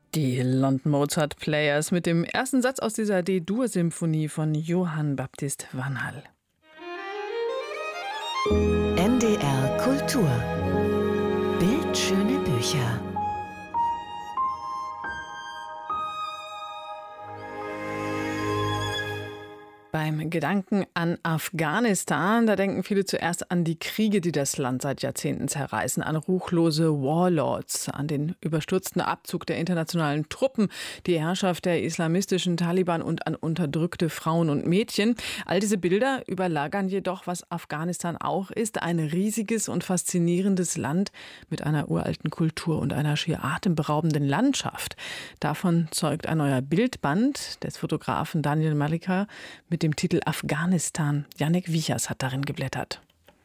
Die London Mozart Players mit dem ersten Satz aus dieser D-Dur-Symphonie von Johann Baptist van Hall. NDR Kultur. Bildschöne Bücher. Beim Gedanken an Afghanistan, da denken viele zuerst an die Kriege, die das Land seit Jahrzehnten zerreißen, an ruchlose Warlords, an den überstürzten Abzug der internationalen Truppen, die Herrschaft der islamistischen Taliban und an unterdrückte Frauen und Mädchen. All diese Bilder überlagern jedoch, was Afghanistan auch ist, ein riesiges und faszinierendes Land mit einer uralten Kultur und einer schier atemberaubenden Landschaft. Davon zeugt ein neuer Bildband des Fotografen Daniel Malikia mit dem Titel Afghanistan. Jannik Wiechers hat darin geblättert.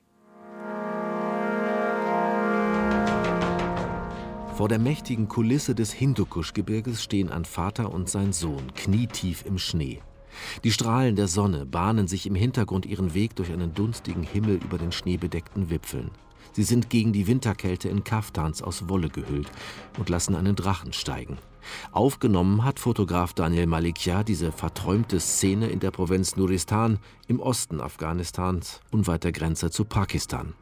Vor der mächtigen Kulisse des Hindukusch-Gebirges stehen ein Vater und sein Sohn, knietief im Schnee. Die Strahlen der Sonne bahnen sich im Hintergrund ihren Weg durch einen dunstigen Himmel über den schneebedeckten Wipfeln. Sie sind gegen die Winterkälte in Kaftans aus Wolle gehüllt und lassen einen Drachen steigen. Aufgenommen hat Fotograf Daniel Malikia diese verträumte Szene in der Provinz Nuristan im Osten Afghanistans, unweit der Grenze zu Pakistan.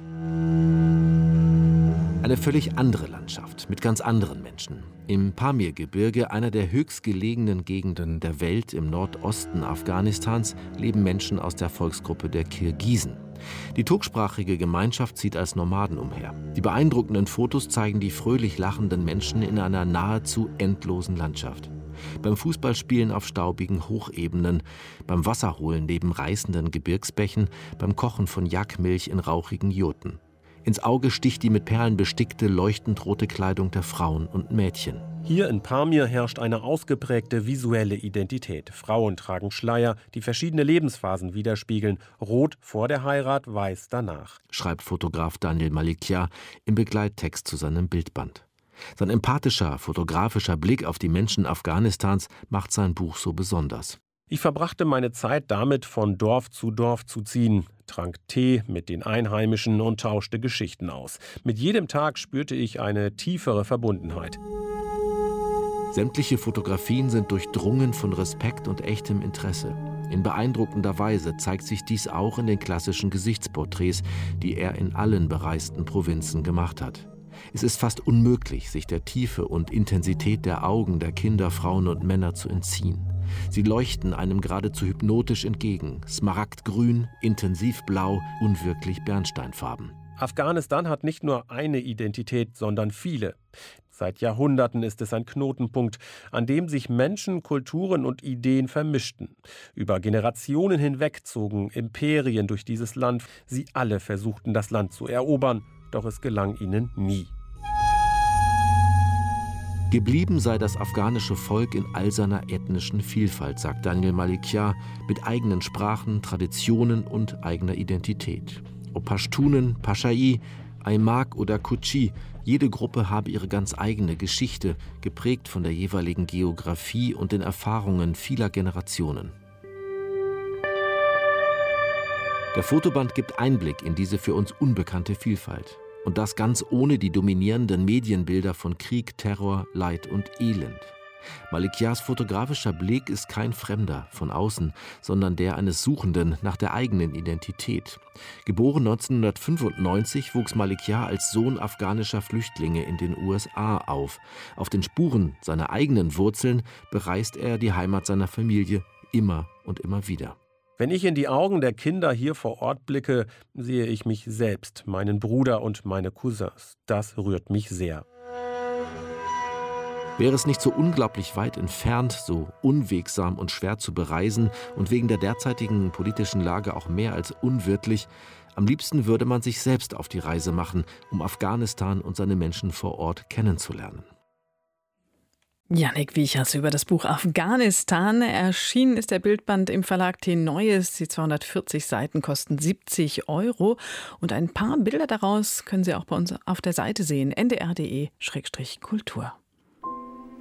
Eine völlig andere Landschaft mit ganz anderen Menschen. Im Pamir-Gebirge, einer der höchstgelegenen Gegenden der Welt im Nordosten Afghanistans, leben Menschen aus der Volksgruppe der Kirgisen. Die turksprachige Gemeinschaft zieht als Nomaden umher. Die beeindruckenden Fotos zeigen die fröhlich lachenden Menschen in einer nahezu endlosen Landschaft. Beim Fußballspielen auf staubigen Hochebenen, beim Wasserholen neben reißenden Gebirgsbächen, beim Kochen von Yakmilch in rauchigen Jurten. Ins Auge sticht die mit Perlen bestickte, leuchtend rote Kleidung der Frauen und Mädchen. Hier in Pamir herrscht eine ausgeprägte visuelle Identität. Frauen tragen Schleier, die verschiedene Lebensphasen widerspiegeln. Rot vor der Heirat, weiß danach, schreibt Fotograf Daniel Malikia im Begleittext zu seinem Bildband. Sein empathischer, fotografischer Blick auf die Menschen Afghanistans macht sein Buch so besonders. Ich verbrachte meine Zeit damit, von Dorf zu ziehen, trank Tee mit den Einheimischen und tauschte Geschichten aus. Mit jedem Tag spürte ich eine tiefere Verbundenheit. Sämtliche Fotografien sind durchdrungen von Respekt und echtem Interesse. In beeindruckender Weise zeigt sich dies auch in den klassischen Gesichtsporträts, die er in allen bereisten Provinzen gemacht hat. Es ist fast unmöglich, sich der Tiefe und Intensität der Augen der Kinder, Frauen und Männer zu entziehen. Sie leuchten einem geradezu hypnotisch entgegen. Smaragdgrün, intensivblau, unwirklich Bernsteinfarben. Afghanistan hat nicht nur eine Identität, sondern viele. Seit Jahrhunderten ist es ein Knotenpunkt, an dem sich Menschen, Kulturen und Ideen vermischten. Über Generationen hinweg zogen Imperien durch dieses Land. Sie alle versuchten, das Land zu erobern, doch es gelang ihnen nie. Geblieben sei das afghanische Volk in all seiner ethnischen Vielfalt, sagt Daniel Malikia, mit eigenen Sprachen, Traditionen und eigener Identität. Ob Pashtunen, Paschai, Aimaq oder Kutschi, jede Gruppe habe ihre ganz eigene Geschichte, geprägt von der jeweiligen Geografie und den Erfahrungen vieler Generationen. Der Fotoband gibt Einblick in diese für uns unbekannte Vielfalt. Und das ganz ohne die dominierenden Medienbilder von Krieg, Terror, Leid und Elend. Malikias fotografischer Blick ist kein Fremder von außen, sondern der eines Suchenden nach der eigenen Identität. Geboren 1995 wuchs Malikia als Sohn afghanischer Flüchtlinge in den USA auf. Auf den Spuren seiner eigenen Wurzeln bereist er die Heimat seiner Familie immer und immer wieder. Wenn ich in die Augen der Kinder hier vor Ort blicke, sehe ich mich selbst, meinen Bruder und meine Cousins. Das rührt mich sehr. Wäre es nicht so unglaublich weit entfernt, so unwegsam und schwer zu bereisen und wegen der derzeitigen politischen Lage auch mehr als unwirtlich, am liebsten würde man sich selbst auf die Reise machen, um Afghanistan und seine Menschen vor Ort kennenzulernen. Jannik Wiechers über das Buch Afghanistan. Erschienen ist der Bildband im Verlag T-Neues. Die 240 Seiten kosten 70 € und ein paar Bilder daraus können Sie auch bei uns auf der Seite sehen, ndr.de/kultur.